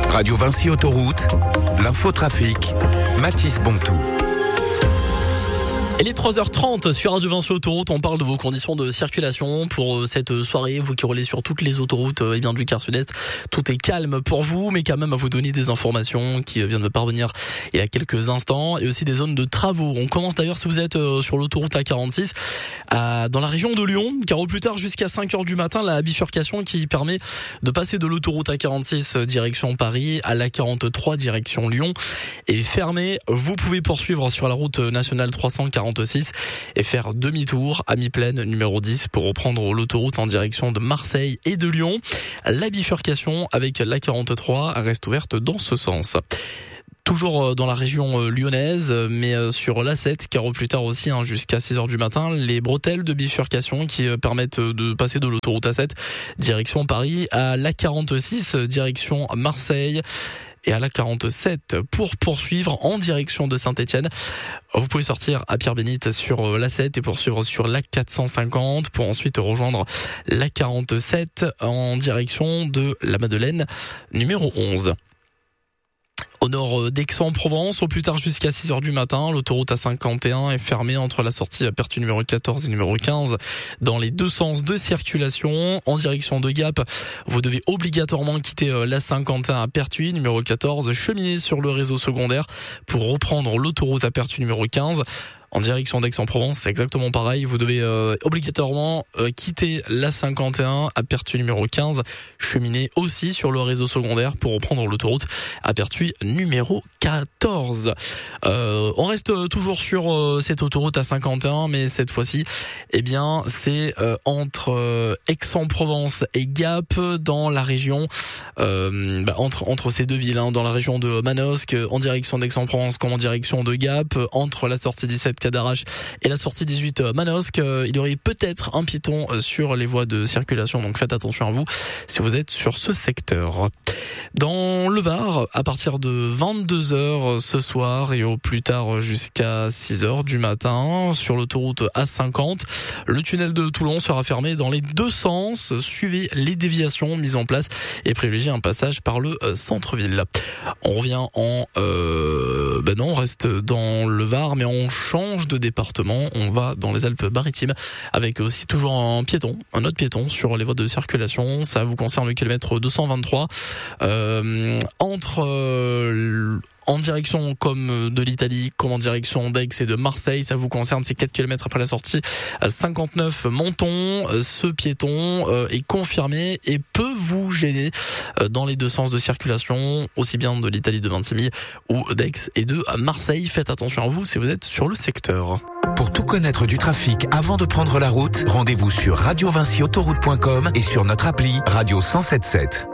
Radio Vinci Autoroute, l'infotrafic, Mathis Bontou. Il est 3h30 sur Radio Vinci Autoroute, on parle de vos conditions de circulation pour cette soirée, vous qui roulez sur toutes les autoroutes du quart sud-est. Tout est calme pour vous, mais quand même à vous donner des informations qui viennent de parvenir il y a quelques instants, et aussi des zones de travaux. On commence d'ailleurs si vous êtes sur l'autoroute A46 dans la région de Lyon, car au plus tard jusqu'à 5h du matin, la bifurcation qui permet de passer de l'autoroute A46 direction Paris à l'A43 direction Lyon est fermée. Vous pouvez poursuivre sur la route nationale 346 et faire demi-tour à mi-plaine numéro 10 pour reprendre l'autoroute en direction de Marseille et de Lyon. La bifurcation avec l'A43 reste ouverte dans ce sens. Toujours dans la région lyonnaise, mais sur l'A7, car au plus tard aussi, jusqu'à 6h du matin, les bretelles de bifurcation qui permettent de passer de l'autoroute A7 direction Paris à l'A46 direction Marseille et à l'A47 pour poursuivre en direction de Saint-Étienne. Vous pouvez sortir à Pierre-Bénite sur l'A7 et poursuivre sur l'A450 pour ensuite rejoindre l'A47 en direction de la Madeleine numéro 11. Au nord d'Aix-en-Provence, au plus tard jusqu'à 6h du matin, l'autoroute A51 est fermée entre la sortie à Pertuis numéro 14 et numéro 15 dans les deux sens de circulation. En direction de Gap, vous devez obligatoirement quitter l'A51 à Pertuis numéro 14, cheminer sur le réseau secondaire pour reprendre l'autoroute à Pertuis numéro 15. En direction d'Aix-en-Provence, c'est exactement pareil. Vous devez obligatoirement quitter l'A51 à Pertuis numéro 15, cheminer aussi sur le réseau secondaire pour reprendre l'autoroute à Pertuis numéro 14. On reste toujours sur cette autoroute A51, mais cette fois-ci, c'est entre Aix-en-Provence et Gap dans la région, entre ces deux villes, dans la région de Manosque, en direction d'Aix-en-Provence comme en direction de Gap, entre la sortie 17 Cadarache et la sortie 18 Manosque, il y aurait peut-être un piéton sur les voies de circulation, donc faites attention à vous si vous êtes sur ce secteur. Dans le Var, à partir de 22h ce soir et au plus tard jusqu'à 6h du matin, sur l'autoroute A50, le tunnel de Toulon sera fermé dans les deux sens. Suivez les déviations mises en place et privilégiez un passage par le centre-ville. On revient on reste dans le Var, mais on change de département. On va dans les Alpes-Maritimes avec aussi toujours un autre piéton sur les voies de circulation. Ça vous concerne le kilomètre 223 en direction comme de l'Italie, comme en direction d'Aix et de Marseille. Ça vous concerne, c'est 4 km après la sortie 59 Menton. Ce piéton est confirmé et peut vous gêner dans les deux sens de circulation, aussi bien de l'Italie de Vintimille ou d'Aix et de Marseille. Faites attention à vous si vous êtes sur le secteur. Pour tout connaître du trafic avant de prendre la route, rendez-vous sur radiovinciautoroute.com et sur notre appli Radio 107.7.